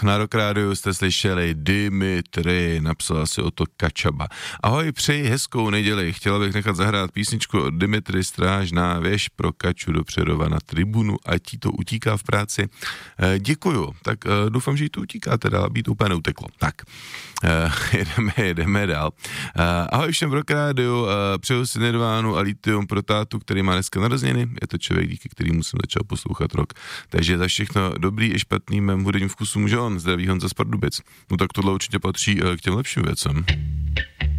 na Rock Rádiu jste slyšeli Dimitri, napsala si o to Kačaba. Ahoj, přeji hezkou neděli, chtěla bych nechat zahrát písničku od Dimitri, Strážná věž pro Kaču do Přerova na tribunu, ať jí to utíká v práci. Děkuju, tak doufám, že jí to utíká, teda aby to úplně neuteklo. Tak, jedeme dál. Ahoj všem v Rock Rádiu, přeju si Nirvánu a Lithium pro tátu, který má dneska narozeniny. Je to člověk, díky kterému jsem začal poslouchat rock. Takže za všechno dobrý i špatný mém hudebním vkusu může on. Zdraví Honza z Pardubic. No tak tohle určitě patří k těm lepším věcem.